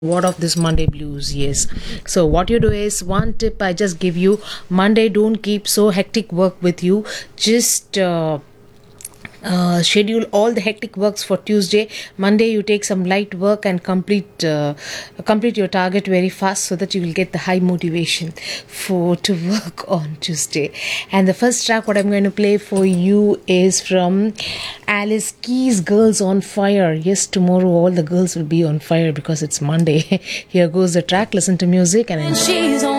what of this Monday blues. Yes, so what you do is, one tip I just give you: Monday, don't keep so hectic work with you. Just schedule all the hectic works for Tuesday. Monday you take some light work and complete your target very fast, so that you will get the high motivation for to work on Tuesday. And the first track what I'm going to play for you is from Alice Keys, Girls on Fire. Yes, tomorrow all the girls will be on fire because it's Monday. Here goes the track. Listen to music and enjoy.